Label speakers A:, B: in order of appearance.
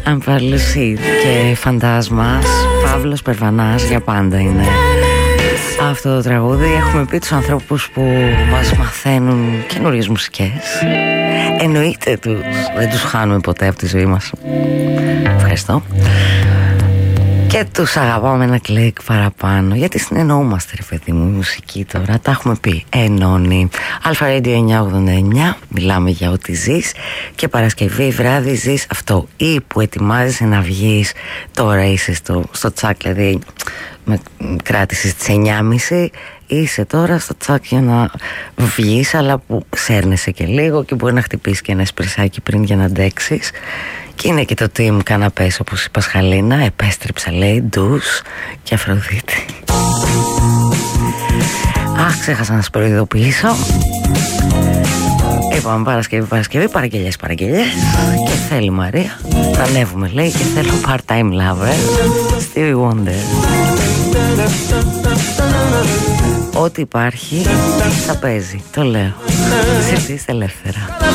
A: Αμφαλουσίτ και Φαντάσμας. Παύλος Περβανάς για πάντα είναι αυτό το τραγούδι. Έχουμε πει τους ανθρώπους που μας μαθαίνουν καινούριες μουσικές. Εννοείται δεν τους χάνουμε ποτέ από τη ζωή μας. Ευχαριστώ. Και τους αγαπάω με ένα κλικ παραπάνω. Γιατί συνεννοούμαστε, ρε παιδί μου, η μουσική τώρα. Τα έχουμε πει. Ενώνει. Αλφα Radio 989. Μιλάμε για ό,τι ζεις. Και Παρασκευή βράδυ ζεις αυτό. Ή που ετοιμάζεσαι να βγεις. Τώρα είσαι στο τσάκ, δηλαδή με κράτησες τις 9.30. Είσαι τώρα στο τσάκ για να βγεις, αλλά που σέρνεσαι και λίγο και μπορεί να χτυπήσεις και ένα εσπρεσάκι πριν για να αντέξεις. Και είναι και το team καναπές, όπως η Πασχαλίνα. Επέστρεψα, λέει, ντους και Αφροδίτη. Αχ, ξέχασα να σας προειδοποιήσω. Είπαμε Παρασκευή, παραγγελιές. Και θέλει Μαρία να ανέβουμε, λέει, και θέλω part-time lover. Stevie Wonder. Ό,τι υπάρχει θα παίζει, το λέω. Εσείς είστε ελεύθερα.